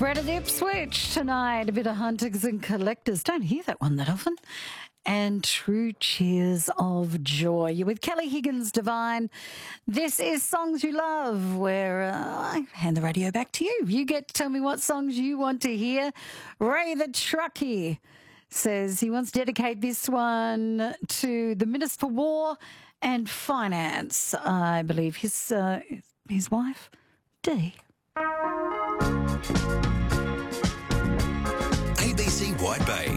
Brett of Ipswich tonight. A bit of Hunters and Collectors. Don't hear that one that often. And True Cheers of Joy. You're with Kelly Higgins Divine. This is Songs You Love, where I hand the radio back to you. You get to tell me what songs you want to hear. Ray the Truckie says he wants to dedicate this one to the Minister for War and Finance. I believe his wife, Dee. ABC White Bay.